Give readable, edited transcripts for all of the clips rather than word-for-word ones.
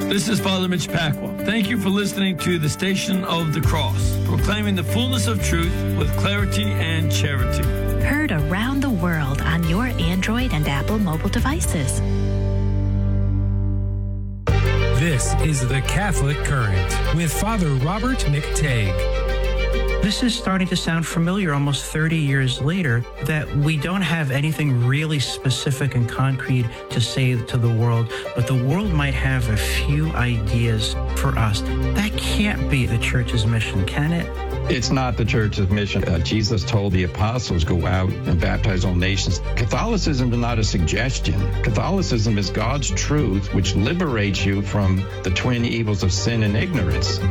This is Father Mitch Pacwa. Thank you for listening to the Station of the Cross, proclaiming the fullness of truth with clarity and charity. Heard around the world on your Android and Apple mobile devices. This is the Catholic Current with Father Robert McTague. This is starting to sound familiar almost 30 years later, that we don't have anything really specific and concrete to say to the world, but the world might have a few ideas for us. That can't be the Church's mission, can it? It's not the Church's mission. Jesus told the apostles, go out and baptize all nations. Catholicism is not a suggestion. Catholicism is God's truth, which liberates you from the twin evils of sin and ignorance.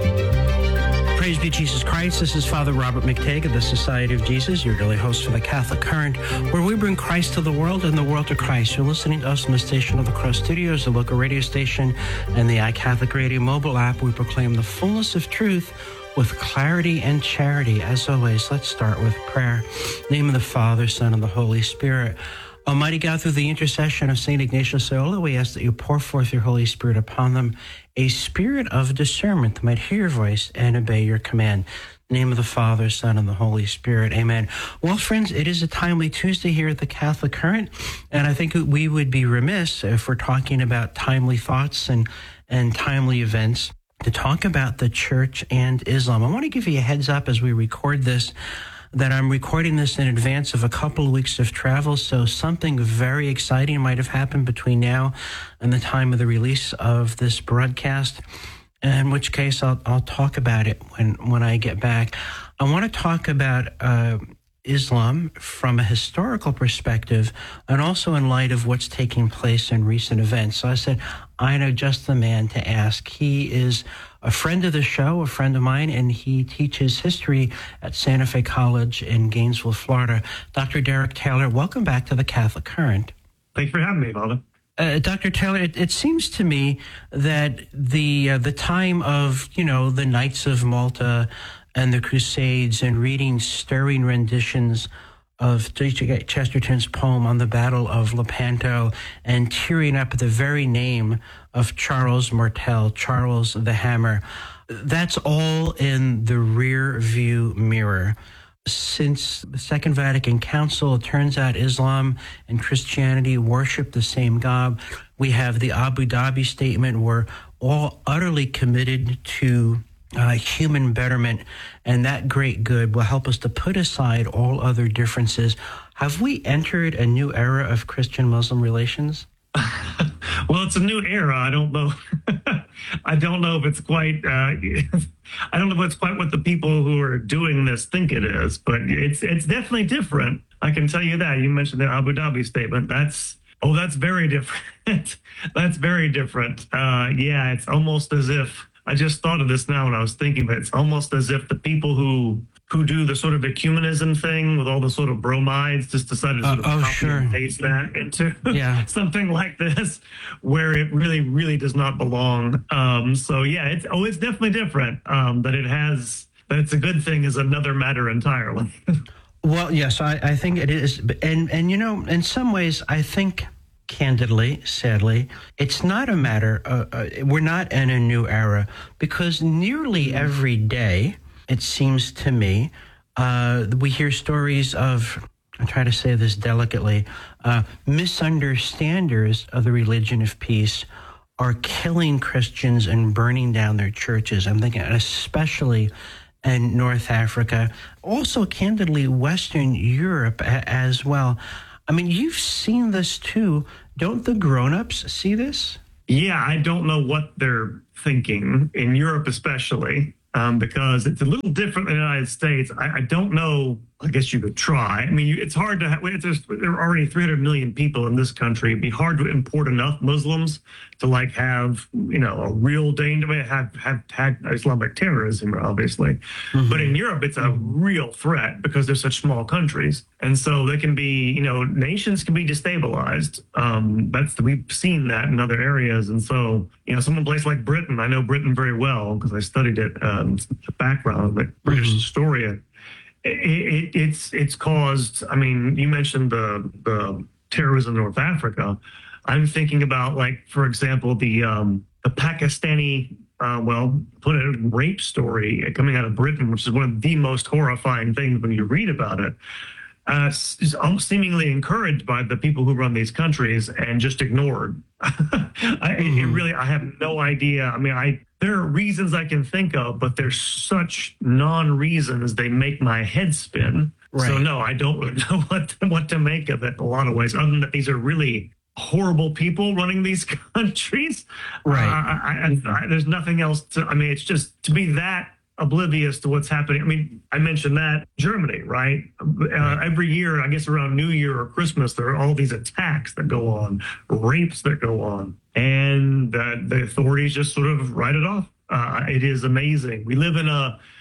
Praise be Jesus Christ. This is Father Robert McTague of the Society of Jesus, your daily host for the Catholic Current, where we bring Christ to the world and the world to Christ. You're listening to us in the Station of the Cross Studios, the local radio station, and the iCatholic Radio mobile app. We proclaim the fullness of truth with clarity and charity. As always, let's start with prayer. In the name of the Father, Son, and the Holy Spirit. Almighty God, through the intercession of St. Ignatius Loyola, we ask that you pour forth your Holy Spirit upon them, a spirit of discernment that might hear your voice and obey your command. In the name of the Father, Son, and the Holy Spirit. Amen. Well, friends, it is a timely Tuesday here at the Catholic Current, and I think we would be remiss if we're talking about timely thoughts and timely events to talk about the Church and Islam. I want to give you a heads up as we record this, that I'm recording this in advance of a couple of weeks of travel, so something very exciting might have happened between now and the time of the release of this broadcast, in which case I'll talk about it when I get back. I want to talk about Islam from a historical perspective and also in light of what's taking place in recent events. So I said, I know just the man to ask. He is a friend of the show, a friend of mine, and he teaches history at Santa Fe College in Gainesville, Florida. Dr. Derek Taylor, welcome back to the Catholic Current. Thanks for having me, Father. Dr. Taylor, it seems to me that the time of, the Knights of Malta and the Crusades and reading stirring renditions of Chesterton's poem on the Battle of Lepanto and tearing up at the very name of Charles Martel, Charles the Hammer, that's all in the rear view mirror. Since the Second Vatican Council, it turns out Islam and Christianity worship the same God. We have the Abu Dhabi Statement. We're all utterly committed to human betterment, and that great good will help us to put aside all other differences. Have we entered a new era of Christian-Muslim relations? Well, it's a new era. I don't know. I don't know if it's quite. I don't know if it's quite what the people who are doing this think it is, but it's definitely different. I can tell you that. You mentioned the Abu Dhabi Statement. That's very different. That's very different. Yeah, it's almost as if. I just thought of this now when I was thinking, but it's almost as if the people who do the sort of ecumenism thing with all the sort of bromides just decided to copy and paste that into something like this, where it really, really does not belong. So yeah, it's definitely different. That it's a good thing is another matter entirely. Well, yes, I think it is, and in some ways, I think. Candidly, sadly, it's not a matter, we're not in a new era, because nearly every day, it seems to me, we hear stories of, I try to say this delicately, misunderstanders of the religion of peace are killing Christians and burning down their churches. I'm thinking especially in North Africa, also candidly Western Europe as well. I mean, you've seen this too. Don't the grown-ups see this? Yeah, I don't know what they're thinking in Europe, especially, because it's a little different in the United States. I don't know. I guess you could try. I mean, it's hard to there are already 300 million people in this country. It'd be hard to import enough Muslims to have, a real danger. I mean, have had Islamic terrorism, obviously. Mm-hmm. But in Europe, it's a real threat because they're such small countries. And so they can be, nations can be destabilized. We've seen that in other areas. And so, some place like Britain, I know Britain very well because I studied it, the background, like British historian. It's caused. I mean, you mentioned the terrorism in North Africa. I'm thinking about, for example, the the Pakistani, rape story coming out of Britain, which is one of the most horrifying things when you read about it, is seemingly encouraged by the people who run these countries and just ignored. I have no idea. I mean, there are reasons I can think of, but there's such non-reasons they make my head spin. Right. So no, I don't really know what to make of it in a lot of ways, other than that these are really horrible people running these countries. Right. There's nothing else it's just to be that oblivious to what's happening. I mean, I mentioned that Germany, right? Every year, I guess around New Year or Christmas, there are all these attacks that go on, rapes that go on, and the authorities just sort of write it off. It is amazing. We live in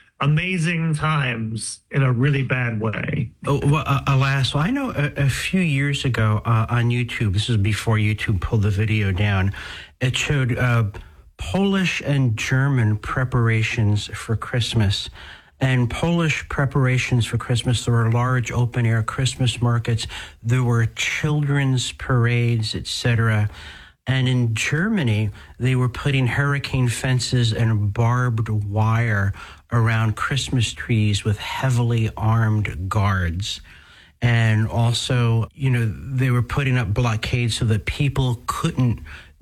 amazing times in a really bad way. Alas, well, I know a few years ago on YouTube, this is before YouTube pulled the video down, it showed Polish and German preparations for Christmas. And Polish preparations for Christmas, there were large open-air Christmas markets, there were children's parades, etc. And in Germany, they were putting hurricane fences and barbed wire around Christmas trees with heavily armed guards. And also, they were putting up blockades so that people couldn't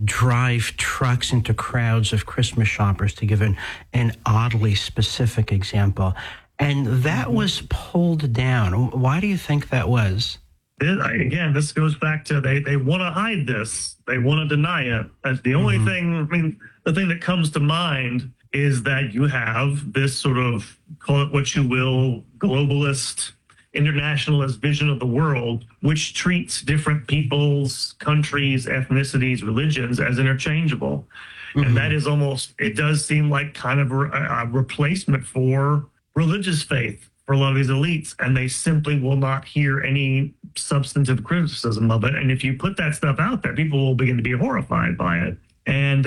drive trucks into crowds of Christmas shoppers, to give an oddly specific example. And that was pulled down. Why do you think that was? Again, this goes back to they want to hide this. They want to deny it. That's the only thing, the thing that comes to mind is that you have this sort of, call it what you will, globalist, internationalist vision of the world, which treats different peoples, countries, ethnicities, religions as interchangeable. And that is almost, it does seem like kind of a replacement for religious faith for a lot of these elites, and they simply will not hear any substantive criticism of it. And if you put that stuff out there, people will begin to be horrified by it. And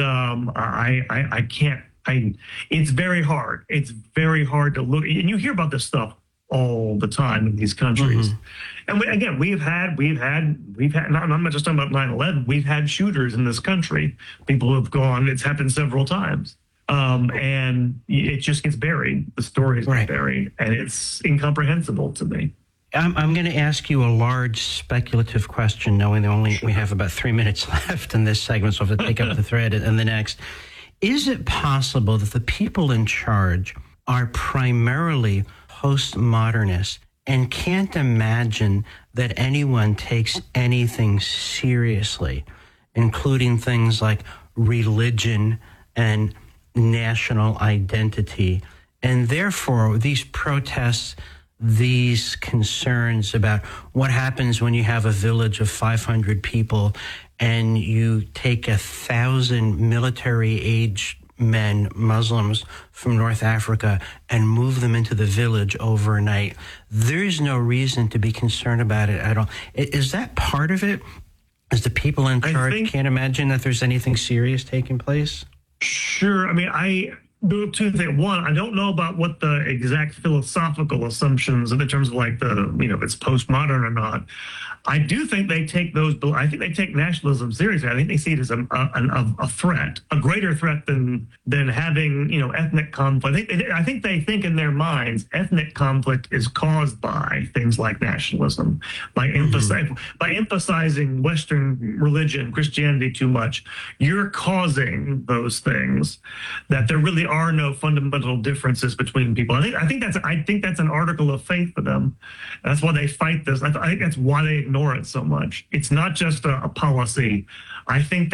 it's very hard. It's very hard to look, and you hear about this stuff all the time in these countries. And we've had, I'm not just talking about 9/11, we've had shooters in this country. People have gone, it's happened several times. And it just gets buried. The stories get buried, and it's incomprehensible to me. I'm going to ask you a large speculative question, knowing that we have about 3 minutes left in this segment, so I have to take up the thread in the next. Is it possible that the people in charge are primarily postmodernists and can't imagine that anyone takes anything seriously, including things like religion and national identity? And therefore, these protests, these concerns about what happens when you have a village of 500 people and you take 1,000 military-aged men, Muslims from North Africa, and move them into the village overnight, there's no reason to be concerned about it at all. Is that part of it? Is the people in charge can't imagine that there's anything serious taking place? Sure. I mean, I do two things. One, I don't know about what the exact philosophical assumptions in terms of like if it's postmodern or not. I do think they take nationalism seriously. I think they see it as a threat, a greater threat than having, ethnic conflict. I think they think in their minds ethnic conflict is caused by things like nationalism, by emphasizing Western religion, Christianity too much. You're causing those things, that there really are no fundamental differences between people. I think that's an article of faith for them. That's why they fight this. I think that's why they ignore it so much. It's not just a policy. I think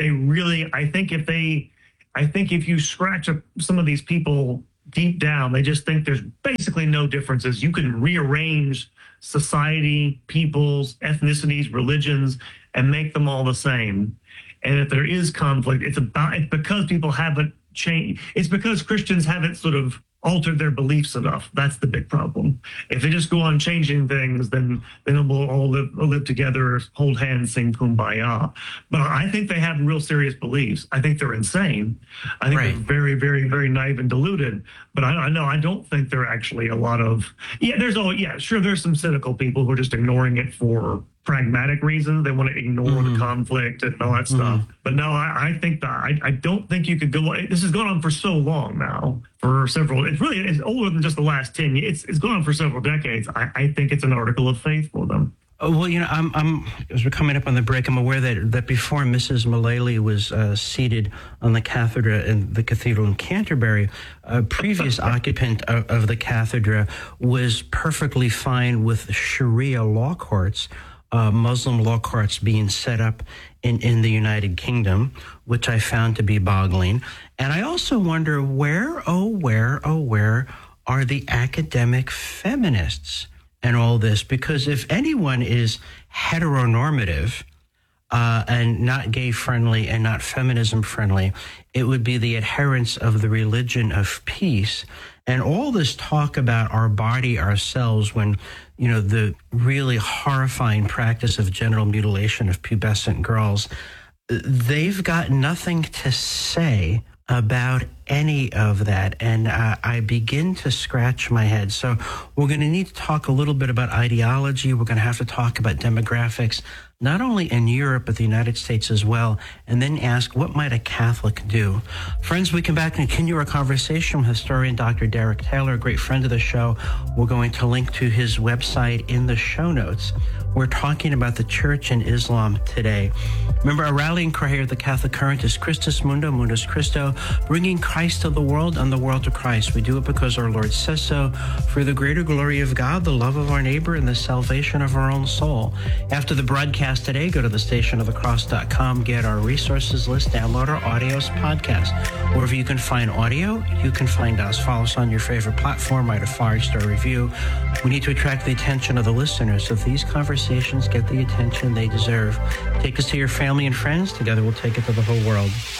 if you scratch up some of these people deep down, they just think there's basically no differences. You can rearrange society, peoples, ethnicities, religions, and make them all the same. And if there is conflict, it's because people haven't changed. It's because Christians haven't sort of altered their beliefs enough. That's the big problem. If they just go on changing things, then we'll all live together, hold hands, sing Kumbaya. But I think they have real serious beliefs. I think they're insane. I think they're very, very, very naive and deluded. But I don't think there are actually a lot of, there's some cynical people who are just ignoring it for pragmatic reasons. They want to ignore the conflict and all that stuff. But no, I think that I don't think you could go. This has gone on for so long now, for several. It's older than just the last 10 years. It's gone on for several decades. I think it's an article of faith for them. Well, I'm as we're coming up on the break, I'm aware that before Mrs. Mullally was seated on the cathedra in the cathedral in Canterbury, a previous occupant of the cathedra was perfectly fine with Sharia law courts, Muslim law courts being set up in the United Kingdom, which I found to be boggling. And I also wonder where are the academic feminists and all this? Because if anyone is heteronormative and not gay-friendly and not feminism-friendly, it would be the adherents of the religion of peace. And all this talk about our body, ourselves, when, the really horrifying practice of genital mutilation of pubescent girls, they've got nothing to say about any of that. And I begin to scratch my head. So we're going to need to talk a little bit about ideology. We're going to have to talk about demographics, not only in Europe, but the United States as well, and then ask, what might a Catholic do? Friends, we come back and continue our conversation with historian Dr. Derek Taylor, a great friend of the show. We're going to link to his website in the show notes. We're talking about the church and Islam today. Remember, our rallying cry here at the Catholic Current is Christus Mundo, Mundus Christo, bringing Christ to the world and the world to Christ. We do it because our Lord says so, for the greater glory of God, the love of our neighbor, and the salvation of our own soul. After the broadcast today, go to thestationofthecross.com, get our resources list, download our audios podcast. Wherever you can find audio, you can find us. Follow us on your favorite platform, write a 5-star review. We need to attract the attention of the listeners, so if these conversations get the attention they deserve, take us to your family and friends. Together we'll take it to the whole world.